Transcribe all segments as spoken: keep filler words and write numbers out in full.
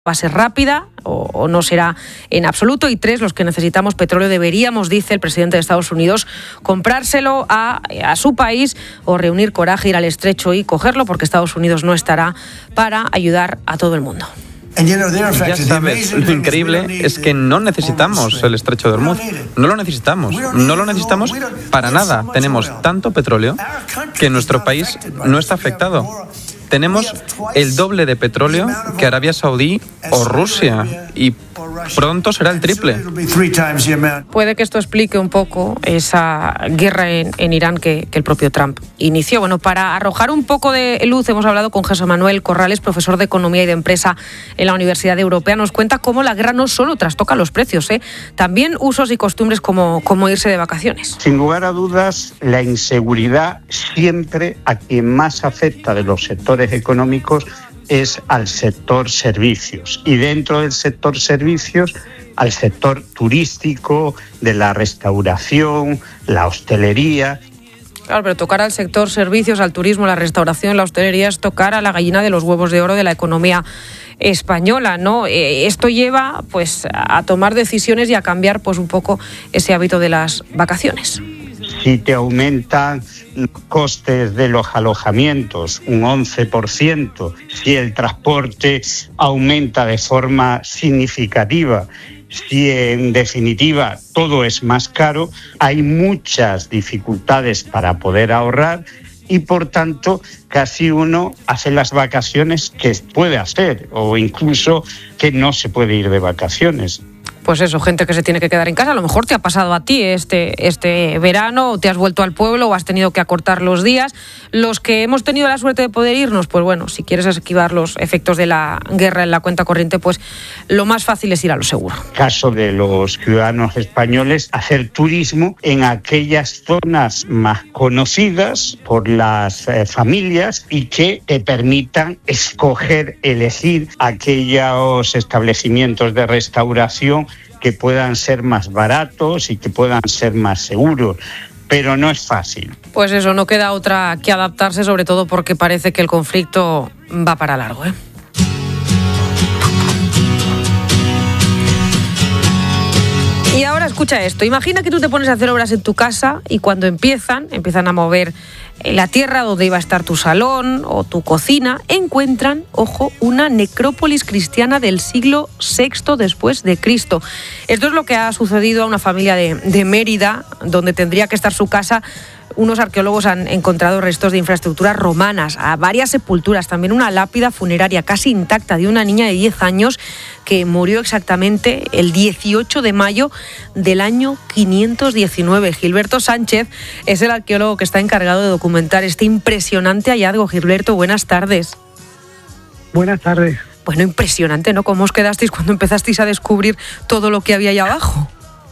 va a ser rápida o, o no será en absoluto. Y tres, los que necesitamos petróleo deberíamos, dice el presidente de Estados Unidos, comprárselo a, a su país o reunir coraje, ir al estrecho y cogerlo, porque Estados Unidos no estará para ayudar a todo el mundo. Ya sabes, lo increíble es que no necesitamos el estrecho de Hormuz. No lo necesitamos. No lo necesitamos para nada. Tenemos tanto petróleo que nuestro país no está afectado. Tenemos el doble de petróleo que Arabia Saudí o Rusia y pronto será el triple. Puede que esto explique un poco esa guerra en, en Irán que, que el propio Trump inició. Bueno, para arrojar un poco de luz hemos hablado con José Manuel Corrales, profesor de Economía y de Empresa en la Universidad Europea. Nos cuenta cómo la guerra no solo trastoca los precios, ¿eh? también usos y costumbres como, como irse de vacaciones. Sin lugar a dudas, la inseguridad siempre a quien más afecta de los sectores económicos es al sector servicios, y dentro del sector servicios al sector turístico, de la restauración, la hostelería. Claro, pero tocar al sector servicios, al turismo, la restauración, la hostelería es tocar a la gallina de los huevos de oro de la economía española, ¿no? Eh, esto lleva pues a tomar decisiones y a cambiar pues un poco ese hábito de las vacaciones. Si te aumentan los costes de los alojamientos un once por ciento, si el transporte aumenta de forma significativa, si en definitiva todo es más caro, hay muchas dificultades para poder ahorrar y por tanto casi uno hace las vacaciones que puede hacer o incluso que no se puede ir de vacaciones. Pues eso, gente que se tiene que quedar en casa. A lo mejor te ha pasado a ti este, este verano, o te has vuelto al pueblo o has tenido que acortar los días. Los que hemos tenido la suerte de poder irnos, pues bueno, si quieres esquivar los efectos de la guerra en la cuenta corriente, pues lo más fácil es ir a lo seguro. Caso de los ciudadanos españoles, hacer turismo en aquellas zonas más conocidas por las eh, familias y que te permitan escoger, elegir aquellos establecimientos de restauración que puedan ser más baratos y que puedan ser más seguros, pero no es fácil. Pues eso, no queda otra que adaptarse, sobre todo porque parece que el conflicto va para largo, ¿eh? Y ahora escucha esto, imagina que tú te pones a hacer obras en tu casa y cuando empiezan, empiezan a mover la tierra donde iba a estar tu salón o tu cocina, encuentran, ojo, una necrópolis cristiana del siglo sexto después de Cristo. Esto es lo que ha sucedido a una familia de, de Mérida, donde tendría que estar su casa. Unos arqueólogos han encontrado restos de infraestructuras romanas, a varias sepulturas, también una lápida funeraria casi intacta de una niña de diez años que murió exactamente el dieciocho de mayo del año quinientos diecinueve. Gilberto Sánchez es el arqueólogo que está encargado de documentar este impresionante hallazgo. Gilberto, buenas tardes. Buenas tardes. Bueno, impresionante, ¿no? ¿Cómo os quedasteis cuando empezasteis a descubrir todo lo que había ahí abajo?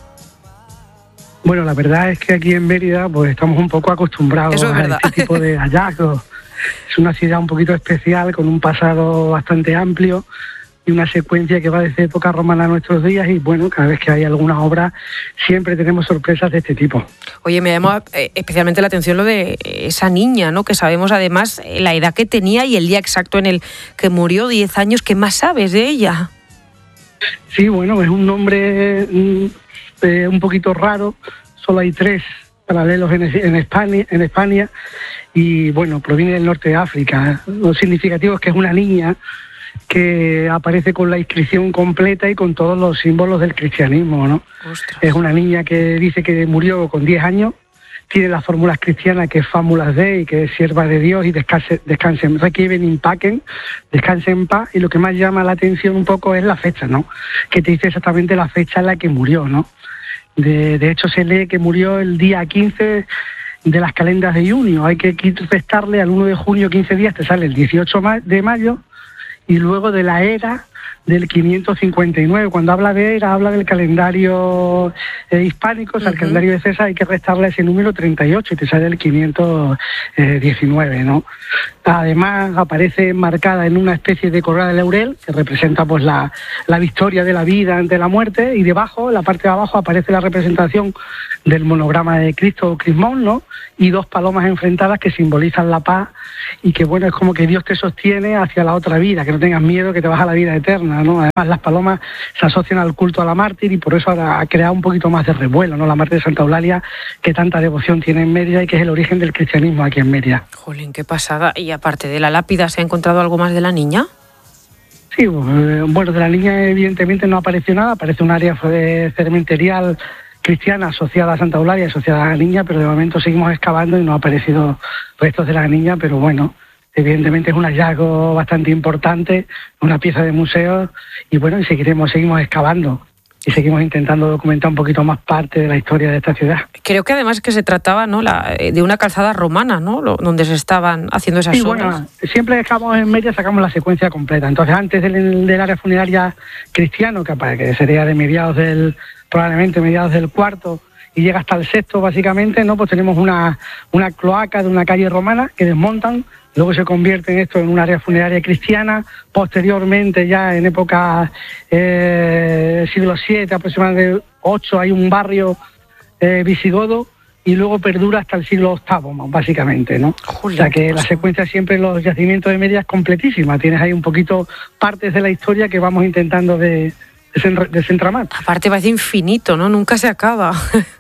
Bueno, la verdad es que aquí en Mérida pues estamos un poco acostumbrados a este tipo de hallazgos. Es una ciudad un poquito especial, con un pasado bastante amplio y una secuencia que va desde época romana a nuestros días y bueno, cada vez que hay alguna obra siempre tenemos sorpresas de este tipo. Oye, me llamó eh, especialmente la atención lo de esa niña, ¿no? Que sabemos además la edad que tenía y el día exacto en el que murió, diez años. ¿Qué más sabes de ella? Sí, bueno, es un nombre eh, un poquito raro. Solo hay tres paralelos en, en España, en España y bueno, proviene del norte de África. Lo significativo es que es una niña que aparece con la inscripción completa y con todos los símbolos del cristianismo, ¿no? Ostras. Es una niña que dice que murió con diez años, tiene las fórmulas cristianas que es Fámulas Dei, que es sierva de Dios y descanse, descansen, requieren impaquen, descanse en paz, y lo que más llama la atención un poco es la fecha, ¿no? Que te dice exactamente la fecha en la que murió, ¿no? De, de hecho, se lee que murió el día quince de las calendas de junio. Hay que restarle al uno de junio quince días, te sale el dieciocho de mayo, y luego de la era del quinientos cincuenta y nueve. Cuando habla de era, habla del calendario eh, hispánico, o sea, uh-huh. El calendario de César, hay que restarle ese número treinta y ocho y te sale el quinientos diecinueve, ¿no? Además, aparece marcada en una especie de corona de laurel, que representa pues la, la victoria de la vida ante la muerte, y debajo, en la parte de abajo, aparece la representación del monograma de Cristo o Crismón, ¿no? Y dos palomas enfrentadas que simbolizan la paz y que, bueno, es como que Dios te sostiene hacia la otra vida, que no tengas miedo, que te vas a la vida eterna. eterna, ¿no? Además, las palomas se asocian al culto a la mártir y por eso ha creado un poquito más de revuelo, ¿no? La mártir de Santa Eulalia, que tanta devoción tiene en Mérida y que es el origen del cristianismo aquí en Mérida. Jolín, qué pasada. Y aparte de la lápida, ¿se ha encontrado algo más de la niña? Sí, bueno, de la niña evidentemente no apareció nada, aparece un área cementerial cristiana asociada a Santa Eulalia, asociada a la niña, pero de momento seguimos excavando y no ha aparecido restos de la niña, pero bueno, evidentemente es un hallazgo bastante importante, una pieza de museo, y bueno, y seguiremos, seguimos excavando y seguimos intentando documentar un poquito más parte de la historia de esta ciudad. Creo que además que se trataba, ¿no?, la, de una calzada romana, ¿no?, Lo, donde se estaban haciendo esas sí, obras. Bueno, siempre dejamos en media, sacamos la secuencia completa. Entonces, antes del, del área funeraria cristiano, que, que sería de mediados del, probablemente mediados del cuarto, y llega hasta el sexto, básicamente, ¿no?, pues tenemos una, una cloaca de una calle romana que desmontan. Luego se convierte en esto en un área funeraria cristiana. Posteriormente, ya en época eh, siglo siete, aproximadamente ocho, hay un barrio eh, visigodo y luego perdura hasta el siglo octavo, básicamente, ¿no? Julio, o sea que la secuencia siempre en los yacimientos de Mérida es completísima. Tienes ahí un poquito partes de la historia que vamos intentando de, de desentramar. Aparte parece infinito, ¿no? Nunca se acaba.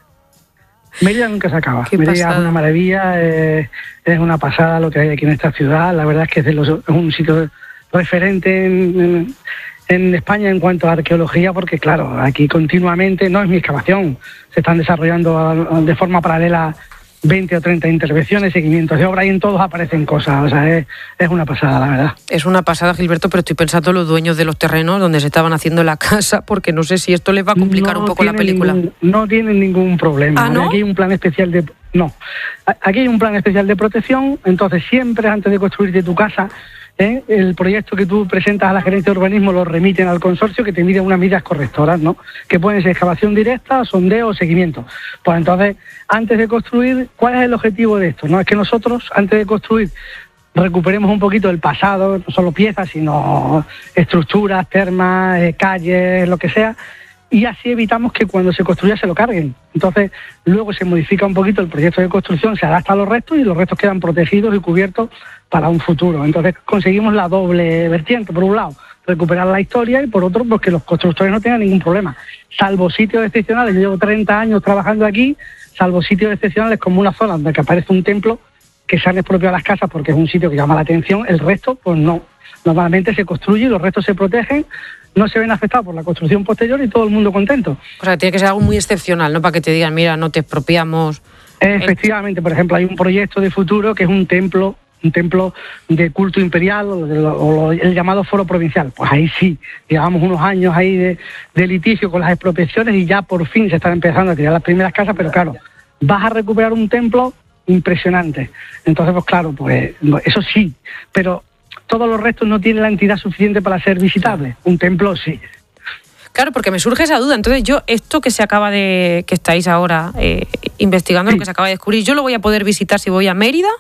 Mérida nunca se acaba. Mérida pasada. Es una maravilla, eh, es una pasada lo que hay aquí en esta ciudad. La verdad es que es, de los, es un sitio referente en, en, en España en cuanto a arqueología, porque claro, aquí continuamente, no es mi excavación, se están desarrollando de forma paralela veinte o treinta intervenciones, seguimientos de obra, y en todos aparecen cosas. O sea, es, es una pasada, la verdad. Es una pasada, Gilberto, pero estoy pensando en los dueños de los terrenos donde se estaban haciendo la casa, porque no sé si esto les va a complicar no un poco la película. Ningún, no tienen ningún problema. ¿Ah, no? Aquí hay un plan especial de... No, aquí hay un plan especial de protección, entonces siempre antes de construirte tu casa, ¿eh?, el proyecto que tú presentas a la gerencia de urbanismo lo remiten al consorcio, que te mide unas medidas correctoras, ¿no?, que pueden ser excavación directa, sondeo o seguimiento. Pues entonces, antes de construir, ¿cuál es el objetivo de esto? No es que nosotros, antes de construir, recuperemos un poquito el pasado, no solo piezas, sino estructuras, termas, eh, calles, lo que sea, y así evitamos que cuando se construya se lo carguen. Entonces, luego se modifica un poquito el proyecto de construcción, se adapta a los restos y los restos quedan protegidos y cubiertos para un futuro. Entonces, conseguimos la doble vertiente. Por un lado, recuperar la historia, y por otro, pues que los constructores no tengan ningún problema. Salvo sitios excepcionales, yo llevo treinta años trabajando aquí, salvo sitios excepcionales como una zona donde aparece un templo que sale propio a las casas porque es un sitio que llama la atención, el resto, pues no. Normalmente se construye y los restos se protegen, no se ven afectados por la construcción posterior y todo el mundo contento. O sea, tiene que ser algo muy excepcional, ¿no?, para que te digan, mira, no te expropiamos. Efectivamente, por ejemplo, hay un proyecto de futuro que es un templo, un templo de culto imperial o, de lo, o el llamado foro provincial. Pues ahí sí, llevamos unos años ahí de, de litigio con las expropiaciones y ya por fin se están empezando a tirar las primeras casas, pero claro, vas a recuperar un templo impresionante. Entonces, pues claro, pues eso sí, pero todos los restos no tienen la entidad suficiente para ser visitables. Un templo sí. Claro, porque me surge esa duda. Entonces yo, esto que se acaba de... que estáis ahora eh, investigando, sí, lo que se acaba de descubrir, ¿yo lo voy a poder visitar si voy a Mérida?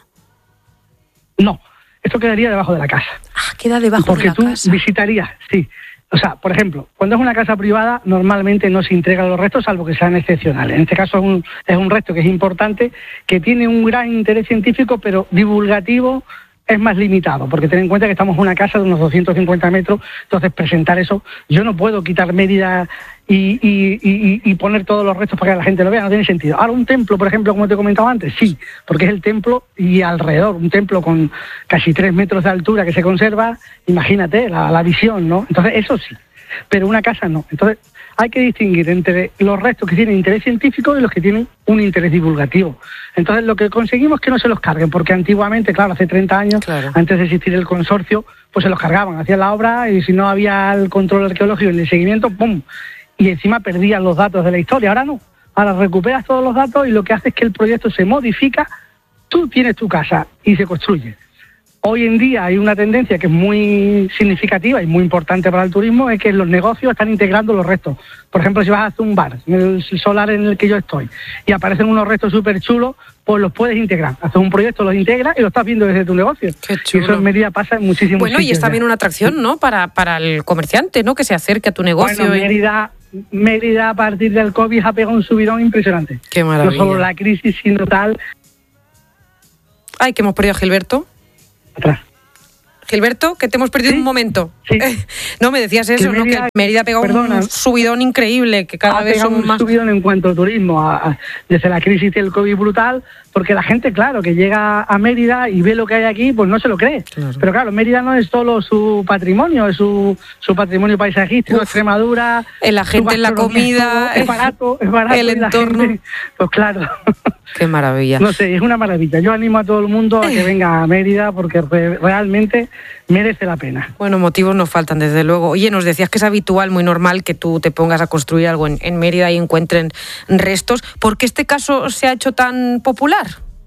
No, esto quedaría debajo de la casa. Ah, queda debajo porque de la casa. Porque tú visitarías, sí. O sea, por ejemplo, cuando es una casa privada, normalmente no se entregan los restos, salvo que sean excepcionales. En este caso es un, es un resto que es importante, que tiene un gran interés científico, pero divulgativo es más limitado, porque ten en cuenta que estamos en una casa de unos doscientos cincuenta metros, entonces presentar eso, yo no puedo quitar Mérida y, y, y, y poner todos los restos para que la gente lo vea, no tiene sentido. Ahora un templo, por ejemplo, como te he comentado antes, sí, porque es el templo y alrededor, un templo con casi tres metros de altura que se conserva, imagínate la, la visión, ¿no? Entonces eso sí, pero una casa no. Entonces hay que distinguir entre los restos que tienen interés científico y los que tienen un interés divulgativo. Entonces lo que conseguimos es que no se los carguen, porque antiguamente, claro, hace treinta años, claro, antes de existir el consorcio, pues se los cargaban, hacían la obra y si no había el control arqueológico ni el seguimiento, ¡pum!, y encima perdían los datos de la historia. Ahora no, ahora recuperas todos los datos y lo que hace es que el proyecto se modifica, tú tienes tu casa y se construye. Hoy en día hay una tendencia que es muy significativa y muy importante para el turismo, es que los negocios están integrando los restos. Por ejemplo, si vas a hacer un bar, en el solar en el que yo estoy, y aparecen unos restos súper chulos, pues los puedes integrar. Haces un proyecto, los integras y lo estás viendo desde tu negocio. Qué chulo. Y eso en Mérida pasa en muchísimos Bueno, sitios, y es también ya una atracción, ¿no?, para, para el comerciante, ¿no?, que se acerque a tu negocio. Bueno, Mérida, Mérida a partir del COVID ha pegado un subidón impresionante. Qué maravilla. No solo la crisis, sino tal... Ay, que hemos perdido a Gilberto. Atrás. Gilberto, que te hemos perdido ¿Sí? un momento. Sí. No, me decías eso, que ¿no? Mérida, Que Mérida pega perdona, un subidón increíble, que cada ha vez pegado son un más... subidón en cuanto al turismo, a, a, desde la crisis del COVID brutal, porque la gente, claro, que llega a Mérida y ve lo que hay aquí, pues no se lo cree. Claro. Pero claro, Mérida no es solo su patrimonio, es su, su patrimonio paisajístico, Uf. Extremadura... En la gente, en la comida, es barato, es barato. el y la entorno. gente, pues claro... Qué maravilla. No sé, es una maravilla. Yo animo a todo el mundo a que venga a Mérida porque re- realmente merece la pena. Bueno, motivos nos faltan, desde luego. Oye, nos decías que es habitual, muy normal, que tú te pongas a construir algo en, en Mérida y encuentren restos. ¿Por qué este caso se ha hecho tan popular?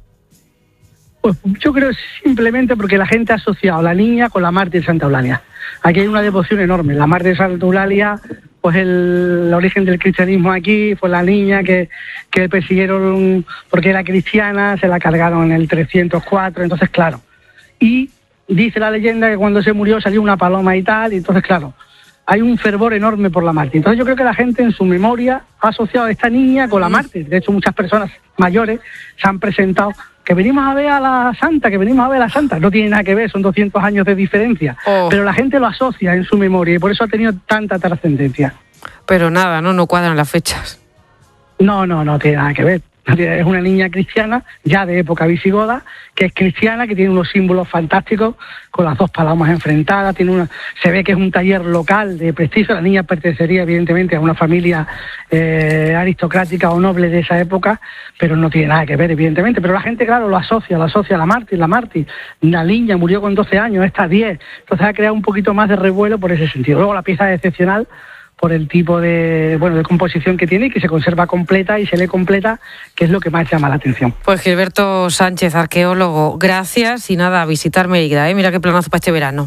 Pues yo creo simplemente porque la gente ha asociado a la niña con la mártir Santa Eulalia. Aquí hay una devoción enorme. La mártir Santa Eulalia, pues el, el origen del cristianismo aquí, fue la niña que, que persiguieron porque era cristiana, se la cargaron en el trescientos cuatro, entonces claro. Y dice la leyenda que cuando se murió salió una paloma y tal, y entonces claro, hay un fervor enorme por la mártir. Entonces yo creo que la gente en su memoria ha asociado a esta niña con la mártir. De hecho, muchas personas mayores se han presentado que venimos a ver a la santa, que venimos a ver a la santa. No tiene nada que ver, son doscientos años de diferencia. Oh. Pero la gente lo asocia en su memoria y por eso ha tenido tanta trascendencia. Pero nada, no, no cuadran las fechas. No, no, no tiene nada que ver. Es una niña cristiana, ya de época visigoda, que es cristiana, que tiene unos símbolos fantásticos, con las dos palomas enfrentadas, tiene una, se ve que es un taller local de prestigio. La niña pertenecería evidentemente a una familia eh, aristocrática o noble de esa época, pero no tiene nada que ver, evidentemente. Pero la gente, claro, lo asocia, lo asocia a la mártir, la mártir. La niña murió con doce años, esta diez. Entonces ha creado un poquito más de revuelo por ese sentido. Luego la pieza es excepcional por el tipo de bueno de composición que tiene y que se conserva completa y se lee completa, que es lo que más llama la atención. Pues Gilberto Sánchez, arqueólogo, gracias y nada, a visitar Mérida, ¿eh? Mira qué planazo para este verano.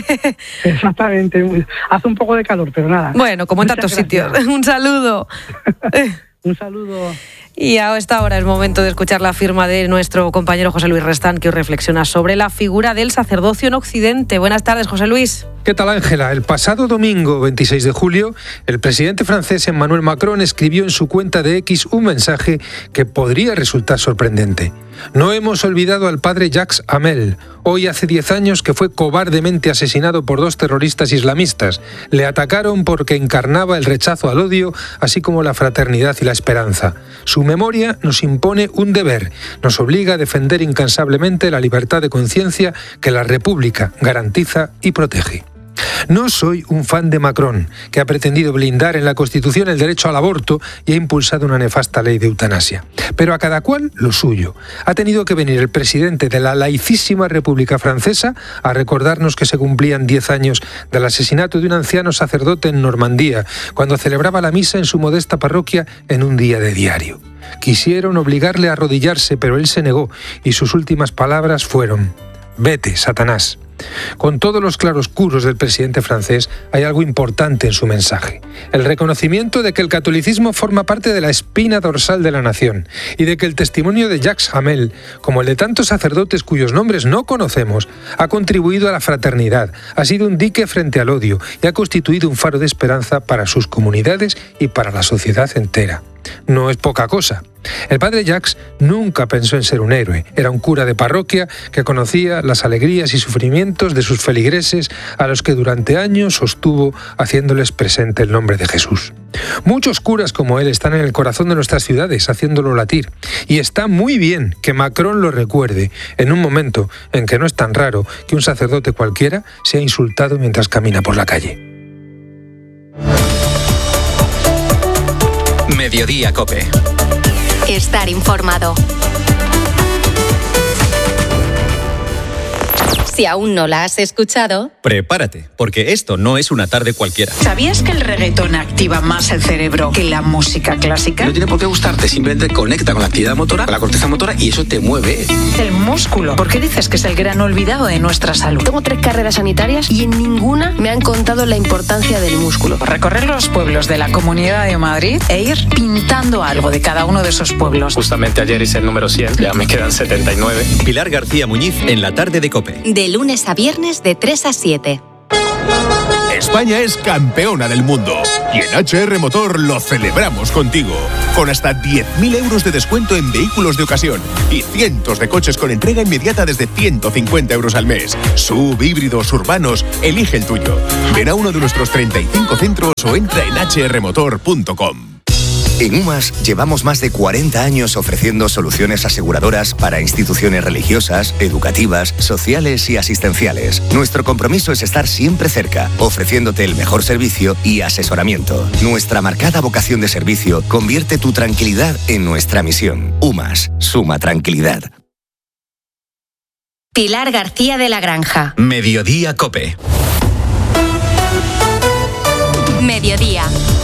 Exactamente, hace un poco de calor, pero nada. Bueno, como en tantos sitios. Un saludo. Un saludo. Y a esta hora es momento de escuchar la firma de nuestro compañero José Luis Restán, que hoy reflexiona sobre la figura del sacerdocio en Occidente. Buenas tardes, José Luis. ¿Qué tal, Ángela? El pasado domingo veintiséis de julio, el presidente francés Emmanuel Macron escribió en su cuenta de X un mensaje que podría resultar sorprendente. No hemos olvidado al padre Jacques Hamel. Hoy hace diez años que fue cobardemente asesinado por dos terroristas islamistas. Le atacaron porque encarnaba el rechazo al odio, así como la fraternidad y la esperanza. Su memoria nos impone un deber. Nos obliga a defender incansablemente la libertad de conciencia que la República garantiza y protege. No soy un fan de Macron, que ha pretendido blindar en la Constitución el derecho al aborto y ha impulsado una nefasta ley de eutanasia. Pero a cada cual lo suyo. Ha tenido que venir el presidente de la laicísima República Francesa a recordarnos que se cumplían diez años del asesinato de un anciano sacerdote en Normandía, cuando celebraba la misa en su modesta parroquia en un día de diario. Quisieron obligarle a arrodillarse, pero él se negó y sus últimas palabras fueron: «Vete, Satanás». Con todos los claroscuros del presidente francés, hay algo importante en su mensaje: el reconocimiento de que el catolicismo forma parte de la espina dorsal de la nación y de que el testimonio de Jacques Hamel, como el de tantos sacerdotes cuyos nombres no conocemos, ha contribuido a la fraternidad, ha sido un dique frente al odio y ha constituido un faro de esperanza para sus comunidades y para la sociedad entera. No es poca cosa. El padre Jacques nunca pensó en ser un héroe. Era un cura de parroquia que conocía las alegrías y sufrimientos de sus feligreses, a los que durante años sostuvo haciéndoles presente el nombre de Jesús. Muchos curas como él están en el corazón de nuestras ciudades, haciéndolo latir. Y está muy bien que Macron lo recuerde en un momento en que no es tan raro que un sacerdote cualquiera sea insultado mientras camina por la calle. Mediodía COPE. Estar informado. Si aún no la has escuchado, prepárate, porque esto no es una tarde cualquiera. ¿Sabías que el reggaetón activa más el cerebro que la música clásica? No tiene por qué gustarte, simplemente conecta con la actividad motora, con la corteza motora, y eso te mueve. El músculo. ¿Por qué dices que es el gran olvidado de nuestra salud? Tengo tres carreras sanitarias y en ninguna me han contado la importancia del músculo. Recorrer los pueblos de la Comunidad de Madrid e ir pintando algo de cada uno de esos pueblos. Justamente ayer hice el número cien, ya me quedan setenta y nueve. Pilar García Muñiz en la tarde de COPE. De lunes a viernes de tres a siete. España es campeona del mundo. Y en H R Motor lo celebramos contigo. Con hasta diez mil euros de descuento en vehículos de ocasión y cientos de coches con entrega inmediata desde ciento cincuenta euros al mes. Sub, híbridos, urbanos, elige el tuyo. Ven a uno de nuestros treinta y cinco centros o entra en h r motor punto com. En UMAS llevamos más de cuarenta años ofreciendo soluciones aseguradoras para instituciones religiosas, educativas, sociales y asistenciales. Nuestro compromiso es estar siempre cerca, ofreciéndote el mejor servicio y asesoramiento. Nuestra marcada vocación de servicio convierte tu tranquilidad en nuestra misión. UMAS, suma tranquilidad. Pilar García de la Granja. Mediodía COPE. Mediodía.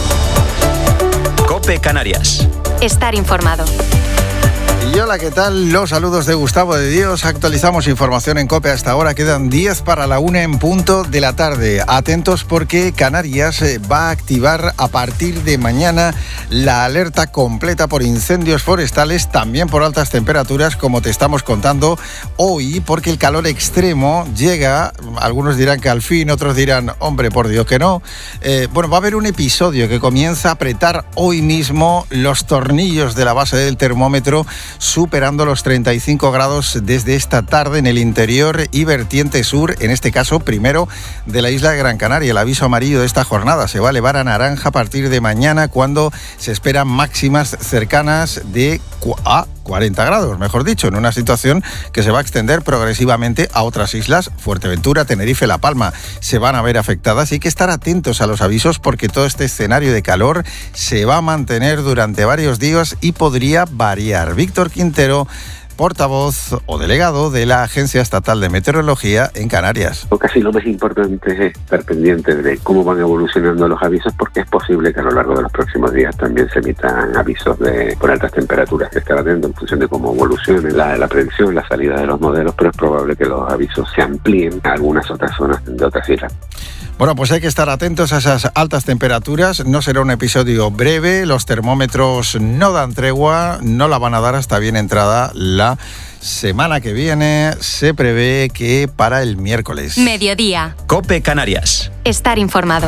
COPE Canarias. Estar informado. Y hola, ¿qué tal? Los saludos de Gustavo de Dios. Actualizamos información en COPE hasta ahora. Quedan diez para la una en punto de la tarde. Atentos porque Canarias va a activar a partir de mañana la alerta completa por incendios forestales, también por altas temperaturas, como te estamos contando hoy, porque el calor extremo llega, algunos dirán que al fin, otros dirán, hombre, por Dios que no. Eh, bueno, va a haber un episodio que comienza a apretar hoy mismo los tornillos de la base del termómetro, superando los treinta y cinco grados desde esta tarde en el interior y vertiente sur, en este caso primero de la isla de Gran Canaria. El aviso amarillo de esta jornada se va a elevar a naranja a partir de mañana, cuando se esperan máximas cercanas de a cuarenta grados, mejor dicho, en una situación que se va a extender progresivamente a otras islas. Fuerteventura, Tenerife, La Palma se van a ver afectadas y hay que estar atentos a los avisos, porque todo este escenario de calor se va a mantener durante varios días y podría variar. Víctor Quintero, portavoz o delegado de la Agencia Estatal de Meteorología en Canarias. Casi lo más importante es estar pendientes de cómo van evolucionando los avisos, porque es posible que a lo largo de los próximos días también se emitan avisos de por altas temperaturas. Estar atento en función de cómo evolucione la, la predicción, la salida de los modelos, pero es probable que los avisos se amplíen a algunas otras zonas de otras islas. Bueno, pues hay que estar atentos a esas altas temperaturas. No será un episodio breve. Los termómetros no dan tregua, no la van a dar hasta bien entrada la semana que viene. Se prevé que para el miércoles. Mediodía. COPE Canarias. Estar informado.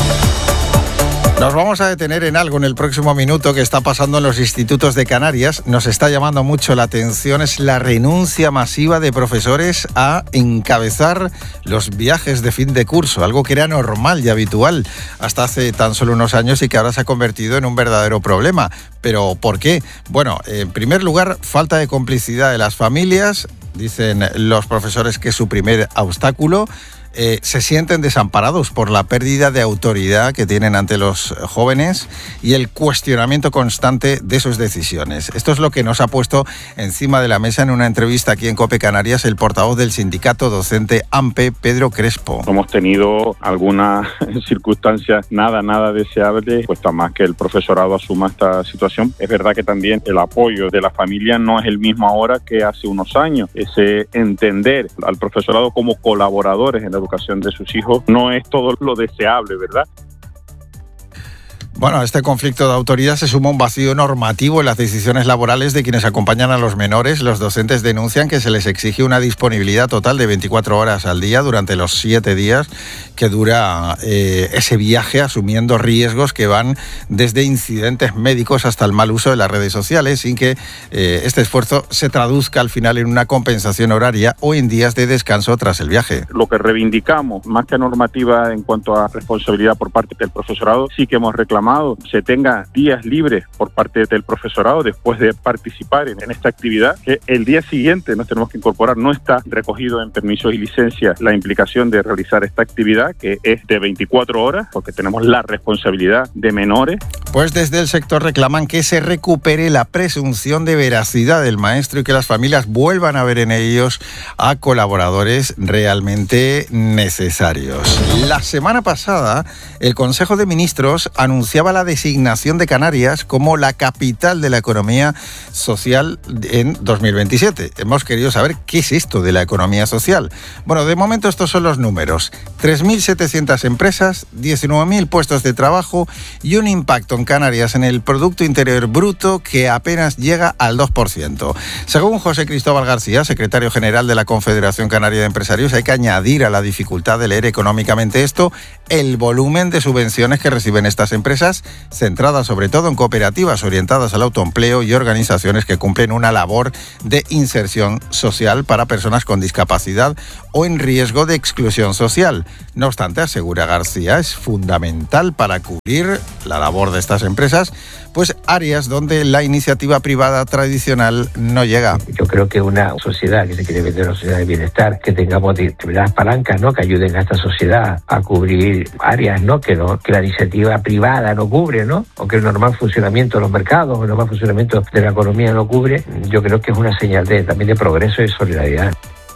Nos vamos a detener en algo en el próximo minuto que está pasando en los institutos de Canarias. Nos está llamando mucho la atención, es la renuncia masiva de profesores a encabezar los viajes de fin de curso, algo que era normal y habitual hasta hace tan solo unos años y que ahora se ha convertido en un verdadero problema. ¿Pero por qué? Bueno, en primer lugar, falta de complicidad de las familias. Dicen los profesores que es su primer obstáculo. Eh, se sienten desamparados por la pérdida de autoridad que tienen ante los jóvenes y el cuestionamiento constante de sus decisiones. Esto es lo que nos ha puesto encima de la mesa en una entrevista aquí en COPE Canarias el portavoz del sindicato docente AMPE, Pedro Crespo. Hemos tenido algunas circunstancias nada, nada deseables, cuesta más que el profesorado asuma esta situación. Es verdad que también el apoyo de la familia no es el mismo ahora que hace unos años. Ese entender al profesorado como colaboradores en la educación de sus hijos no es todo lo deseable, ¿verdad? Bueno, a este conflicto de autoridad se suma un vacío normativo en las decisiones laborales de quienes acompañan a los menores. Los docentes denuncian que se les exige una disponibilidad total de veinticuatro horas al día durante los siete días que dura eh, ese viaje, asumiendo riesgos que van desde incidentes médicos hasta el mal uso de las redes sociales, sin que eh, este esfuerzo se traduzca al final en una compensación horaria o en días de descanso tras el viaje. Lo que reivindicamos, más que normativa en cuanto a responsabilidad por parte del profesorado, sí que hemos reclamado se tenga días libres por parte del profesorado después de participar en, en esta actividad, que el día siguiente nos tenemos que incorporar. No está recogido en permisos y licencias la implicación de realizar esta actividad, que es de veinticuatro horas, porque tenemos la responsabilidad de menores. Pues desde el sector reclaman que se recupere la presunción de veracidad del maestro y que las familias vuelvan a ver en ellos a colaboradores realmente necesarios. La semana pasada, el Consejo de Ministros anunció la designación de Canarias como la capital de la economía social en dos mil veintisiete. Hemos querido saber qué es esto de la economía social. Bueno, de momento estos son los números. tres mil setecientas empresas, diecinueve mil puestos de trabajo y un impacto en Canarias en el Producto Interior Bruto que apenas llega al dos por ciento. Según José Cristóbal García, secretario general de la Confederación Canaria de Empresarios, hay que añadir a la dificultad de leer económicamente esto el volumen de subvenciones que reciben estas empresas, centradas sobre todo en cooperativas orientadas al autoempleo y organizaciones que cumplen una labor de inserción social para personas con discapacidad o en riesgo de exclusión social. No obstante, asegura García, es fundamental para cubrir la labor de estas empresas, pues áreas donde la iniciativa privada tradicional no llega. Yo creo que una sociedad que se quiere vender una sociedad de bienestar, que tengamos determinadas palancas, ¿no?, que ayuden a esta sociedad a cubrir áreas, ¿no?, que no que la iniciativa privada no cubre, ¿no?, o que el normal funcionamiento de los mercados o el normal funcionamiento de la economía no cubre. Yo creo que es una señal de, también de progreso y solidaridad.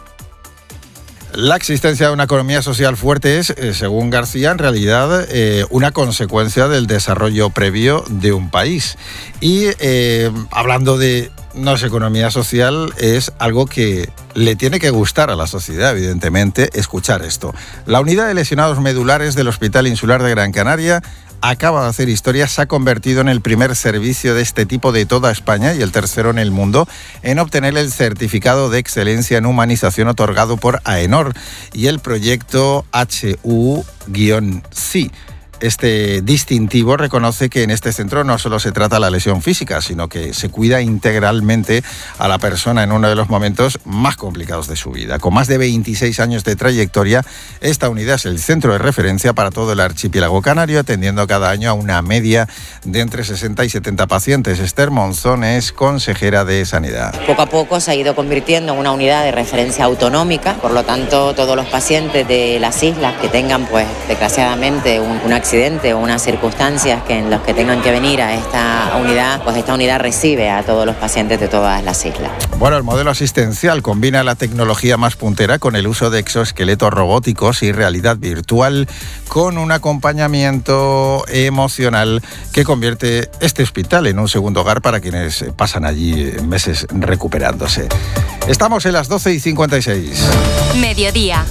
La existencia de una economía social fuerte es, eh, según García, en realidad eh, una consecuencia del desarrollo previo de un país. Y eh, hablando de no es economía social, es algo que le tiene que gustar a la sociedad, evidentemente, escuchar esto. La unidad de lesionados medulares del Hospital Insular de Gran Canaria acaba de hacer historia, se ha convertido en el primer servicio de este tipo de toda España y el tercero en el mundo en obtener el certificado de excelencia en humanización otorgado por AENOR y el proyecto H U C I. Este distintivo reconoce que en este centro no solo se trata la lesión física, sino que se cuida integralmente a la persona en uno de los momentos más complicados de su vida. Con más de veintiséis años de trayectoria, esta unidad es el centro de referencia para todo el archipiélago canario, atendiendo cada año a una media de entre sesenta y setenta pacientes. Esther Monzón es consejera de Sanidad. Poco a poco se ha ido convirtiendo en una unidad de referencia autonómica, por lo tanto todos los pacientes de las islas que tengan, pues desgraciadamente, un, un accidente o unas circunstancias que en los que tengan que venir a esta unidad, pues esta unidad recibe a todos los pacientes de todas las islas. Bueno, el modelo asistencial combina la tecnología más puntera con el uso de exoesqueletos robóticos y realidad virtual, con un acompañamiento emocional que convierte este hospital en un segundo hogar para quienes pasan allí meses recuperándose. Estamos en las doce y cincuenta y seis. Mediodía.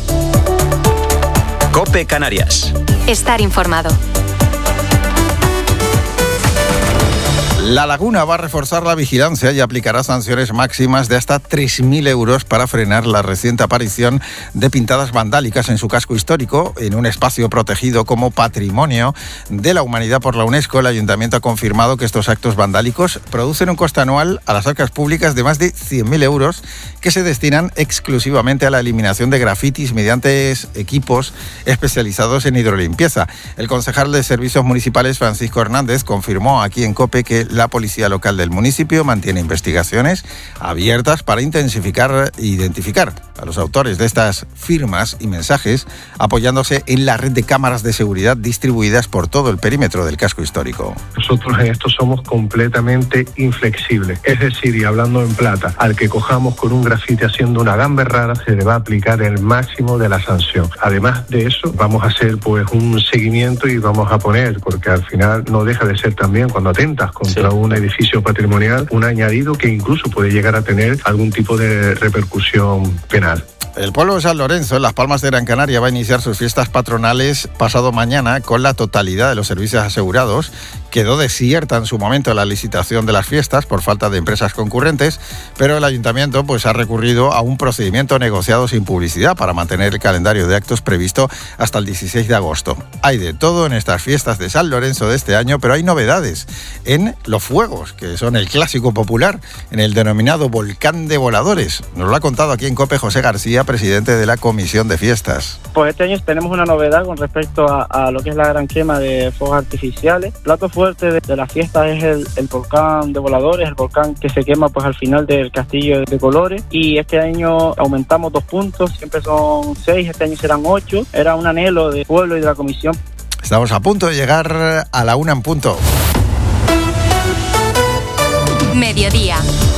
COPE Canarias. Estar informado. La Laguna va a reforzar la vigilancia y aplicará sanciones máximas de hasta tres mil euros para frenar la reciente aparición de pintadas vandálicas en su casco histórico, en un espacio protegido como Patrimonio de la Humanidad por la UNESCO. El Ayuntamiento ha confirmado que estos actos vandálicos producen un coste anual a las arcas públicas de más de cien mil euros que se destinan exclusivamente a la eliminación de grafitis mediante equipos especializados en hidrolimpieza. El concejal de Servicios Municipales, Francisco Hernández, confirmó aquí en COPE que la Policía Local del municipio mantiene investigaciones abiertas para intensificar e identificar a los autores de estas firmas y mensajes, apoyándose en la red de cámaras de seguridad distribuidas por todo el perímetro del casco histórico. Nosotros en esto somos completamente inflexibles, es decir, y hablando en plata, al que cojamos con un grafiti haciendo una gamberrada se le va a aplicar el máximo de la sanción. Además de eso, vamos a hacer pues un seguimiento y vamos a poner, porque al final no deja de ser también, cuando atentas contra sí. un edificio patrimonial, un añadido que incluso puede llegar a tener algún tipo de repercusión penal. El pueblo de San Lorenzo, en Las Palmas de Gran Canaria, va a iniciar sus fiestas patronales pasado mañana con la totalidad de los servicios asegurados. Quedó desierta en su momento la licitación de las fiestas por falta de empresas concurrentes, pero el ayuntamiento pues, ha recurrido a un procedimiento negociado sin publicidad para mantener el calendario de actos previsto hasta el dieciséis de agosto. Hay de todo en estas fiestas de San Lorenzo de este año, pero hay novedades en los fuegos, que son el clásico popular, en el denominado Volcán de Voladores. Nos lo ha contado aquí en COPE José García, presidente de la Comisión de Fiestas. Pues este año tenemos una novedad con respecto a, a lo que es la gran quema de fuegos artificiales. Plato fuerte de, de la fiesta es el, el volcán de Voladores, el volcán que se quema pues al final del castillo de, de Colores, y este año aumentamos dos puntos, siempre son seis, este año serán ocho. Era un anhelo del pueblo y de la comisión. Estamos a punto de llegar a la una en punto. Mediodía.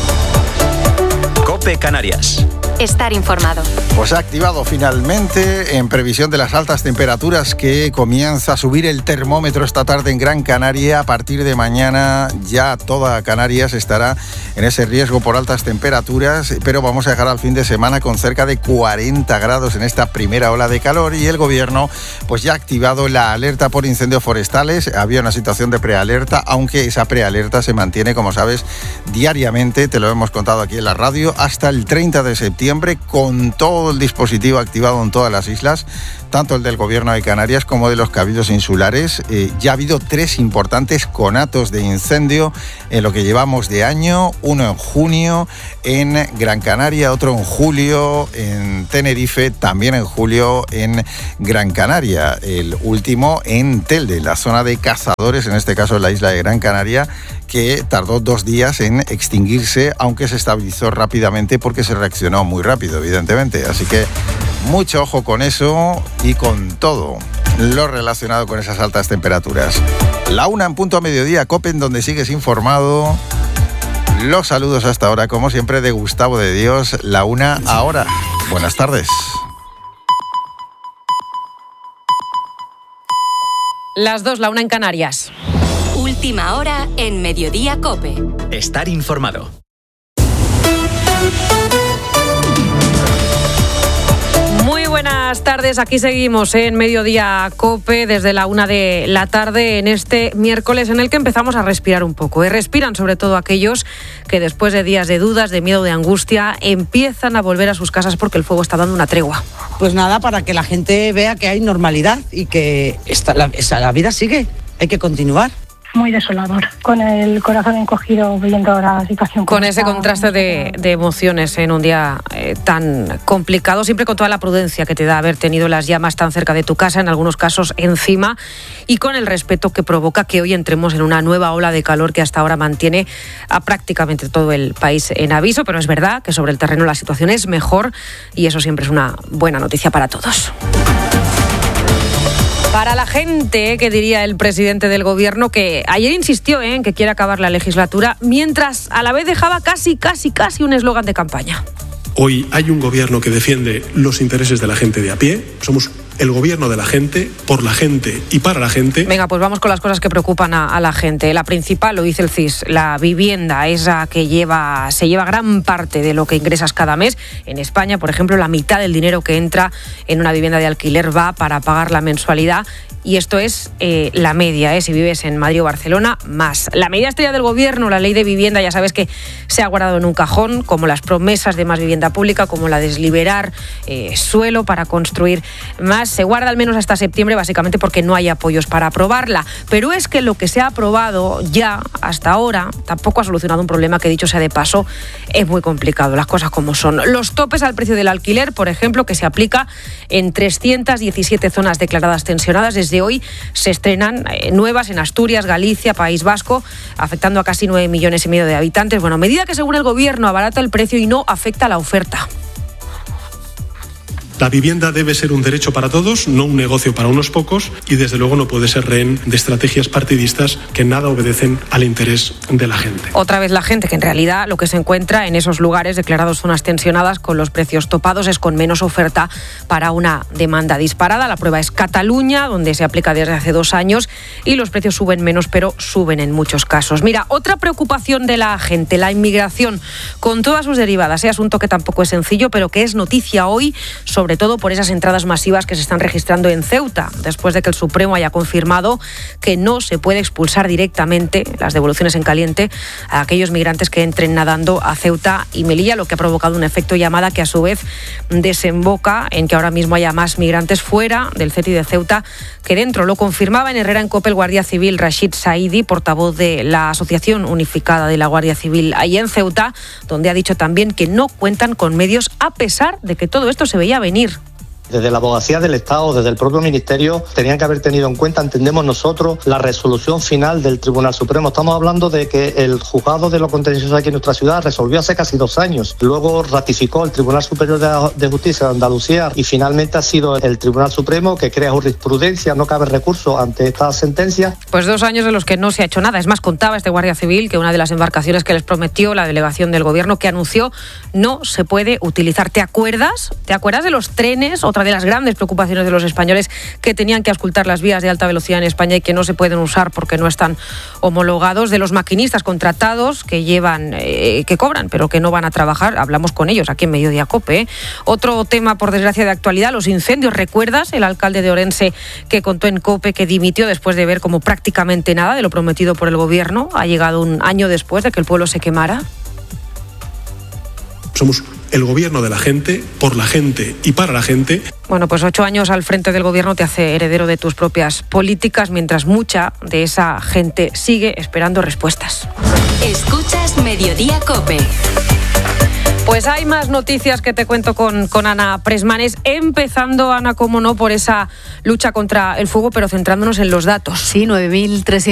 COPE Canarias. Estar informado. Pues ha activado finalmente, en previsión de las altas temperaturas que comienza a subir el termómetro esta tarde en Gran Canaria. A partir de mañana ya toda Canarias estará en ese riesgo por altas temperaturas, pero vamos a llegar al fin de semana con cerca de cuarenta grados en esta primera ola de calor, y el gobierno pues ya ha activado la alerta por incendios forestales. Había una situación de prealerta, aunque esa prealerta se mantiene, como sabes, diariamente, te lo hemos contado aquí en la radio, hasta el treinta de septiembre septiembre con todo el dispositivo activado en todas las islas, tanto el del Gobierno de Canarias como de los Cabildos Insulares. Eh, ya ha habido tres importantes conatos de incendio en lo que llevamos de año, uno en junio en Gran Canaria, otro en julio en Tenerife, también en julio en Gran Canaria, el último en Telde, la zona de cazadores, en este caso en la isla de Gran Canaria, que tardó dos días en extinguirse, aunque se estabilizó rápidamente porque se reaccionó muy rápido, evidentemente. Así que mucho ojo con eso y con todo lo relacionado con esas altas temperaturas. La una en punto a mediodía, COPE, en donde sigues informado. Los saludos hasta ahora, como siempre, de Gustavo de Dios. La una ahora. Buenas tardes. Las dos, la una en Canarias. Última hora en Mediodía COPE. Estar informado. Muy buenas tardes, aquí seguimos en Mediodía COPE desde la una de la tarde en este miércoles en el que empezamos a respirar un poco. Y respiran sobre todo aquellos que después de días de dudas, de miedo, de angustia, empiezan a volver a sus casas porque el fuego está dando una tregua. Pues nada, para que la gente vea que hay normalidad y que esta, la, esa, la vida sigue, hay que continuar. Muy desolador, con el corazón encogido viendo la situación. Con ese contraste de, de emociones en un día eh, tan complicado, siempre con toda la prudencia que te da haber tenido las llamas tan cerca de tu casa, en algunos casos encima, y con el respeto que provoca que hoy entremos en una nueva ola de calor que hasta ahora mantiene a prácticamente todo el país en aviso, pero es verdad que sobre el terreno la situación es mejor y eso siempre es una buena noticia para todos. Para la gente, que diría el presidente del gobierno, que ayer insistió en que quiere acabar la legislatura, mientras a la vez dejaba casi, casi, casi un eslogan de campaña. Hoy hay un gobierno que defiende los intereses de la gente de a pie. Somos el gobierno de la gente, por la gente y para la gente. Venga, pues vamos con las cosas que preocupan a, a la gente. La principal, lo dice el C I S, la vivienda, esa que lleva, se lleva gran parte de lo que ingresas cada mes. En España, por ejemplo, la mitad del dinero que entra en una vivienda de alquiler va para pagar la mensualidad. Y esto es eh, la media, ¿eh? Si vives en Madrid o Barcelona, más. La medida estrella del gobierno, la ley de vivienda, ya sabes que se ha guardado en un cajón, como las promesas de más vivienda pública, como la de liberar eh, suelo para construir más. Se guarda al menos hasta septiembre, básicamente porque no hay apoyos para aprobarla. Pero es que lo que se ha aprobado ya hasta ahora tampoco ha solucionado un problema que, dicho sea de paso, es muy complicado, las cosas como son. Los topes al precio del alquiler, por ejemplo, que se aplica en trescientas diecisiete zonas declaradas tensionadas, desde hoy se estrenan eh, nuevas en Asturias, Galicia, País Vasco, afectando a casi nueve millones y medio de habitantes. Bueno, medida que según el gobierno abarata el precio y no afecta a la oferta. La vivienda debe ser un derecho para todos, no un negocio para unos pocos, y desde luego no puede ser rehén de estrategias partidistas que nada obedecen al interés de la gente. Otra vez la gente, que en realidad lo que se encuentra en esos lugares declarados zonas tensionadas con los precios topados es con menos oferta para una demanda disparada. La prueba es Cataluña, donde se aplica desde hace dos años y los precios suben menos, pero suben en muchos casos. Mira, otra preocupación de la gente, la inmigración, con todas sus derivadas, ese asunto que tampoco es sencillo, pero que es noticia hoy, sobre sobre todo por esas entradas masivas que se están registrando en Ceuta, después de que el Supremo haya confirmado que no se puede expulsar directamente, las devoluciones en caliente, a aquellos migrantes que entren nadando a Ceuta y Melilla, lo que ha provocado un efecto llamada que a su vez desemboca en que ahora mismo haya más migrantes fuera del C E T I de Ceuta que dentro. Lo confirmaba en Herrera en COPE el guardia civil Rashid Saidi, portavoz de la Asociación Unificada de la Guardia Civil ahí en Ceuta, donde ha dicho también que no cuentan con medios a pesar de que todo esto se veía venir. Desde la Abogacía del Estado, desde el propio Ministerio, tenían que haber tenido en cuenta, entendemos nosotros, la resolución final del Tribunal Supremo. Estamos hablando de que el juzgado de lo contencioso aquí en nuestra ciudad resolvió hace casi dos años. Luego ratificó el Tribunal Superior de Justicia de Andalucía y finalmente ha sido el Tribunal Supremo que crea jurisprudencia, no cabe recurso ante esta sentencia. Pues dos años de los que no se ha hecho nada. Es más, contaba este guardia civil que una de las embarcaciones que les prometió la delegación del gobierno, que anunció, no se puede utilizar. ¿Te acuerdas? ¿Te acuerdas de los trenes? Otra de las grandes preocupaciones de los españoles, que tenían que auscultar las vías de alta velocidad en España y que no se pueden usar porque no están homologados, de los maquinistas contratados que llevan, eh, que cobran, pero que no van a trabajar. Hablamos con ellos aquí en Mediodía COPE. ¿eh? Otro tema, por desgracia, de actualidad, los incendios. ¿Recuerdas el alcalde de Orense que contó en COPE que dimitió después de ver como prácticamente nada de lo prometido por el gobierno ha llegado un año después de que el pueblo se quemara? Somos el gobierno de la gente, por la gente y para la gente. Bueno, pues ocho años al frente del gobierno te hace heredero de tus propias políticas, mientras mucha de esa gente sigue esperando respuestas. Escuchas Mediodía COPE. Pues hay más noticias que te cuento con, con Ana Presmanes, empezando, Ana, como no, por esa lucha contra el fuego, pero centrándonos en los datos. Sí, nueve mil trescientos